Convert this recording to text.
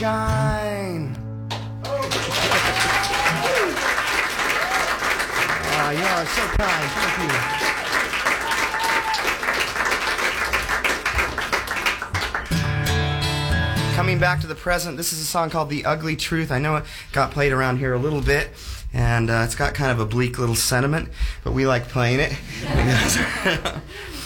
Shine. You are so kind. Thank you. Coming back to the present, this is a song called The Ugly Truth. I know it got played around here a little bit, and it's got kind of a bleak little sentiment, but we like playing it.